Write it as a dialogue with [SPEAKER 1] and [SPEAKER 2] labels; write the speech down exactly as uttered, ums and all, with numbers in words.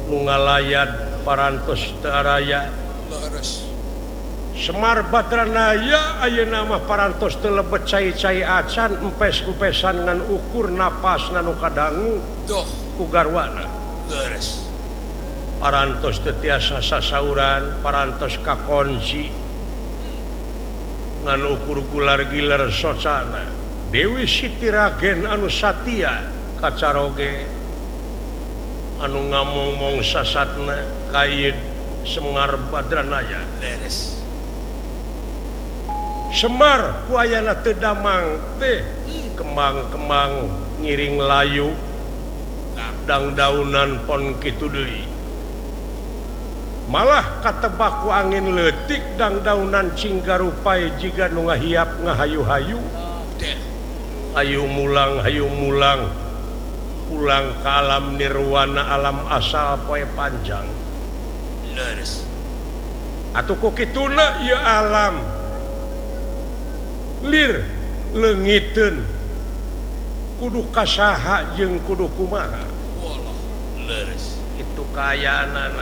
[SPEAKER 1] ngalayan parantos Taraya Semar Badranaya aya nama parantos telebet cai-cai acan empes-empesan ngan ukur napas nanu kadangu ku garwana parantos teu tiasa sasauran parantos kakonci ngan ukur gular-gilar socana Dewi Siti Ragen anu Satya kacaroge anu ngamong-mong sasatna kaid Semar Badranaya leres Semar ku ayana teu damang teh kembang-kembang ngiring layu dangdaunan pon kitu deui malah katebak ku angin leutik dangdaunan cinggarupai jiga nu ngahiap ngahayu-hayu hayu mulang hayu mulang pulang ke alam nirwana alam asal poe panjang leres atuh ku kituna ieu alam lir leungiteun kudu kasaha jeung kudu kumaha leres itu kaayana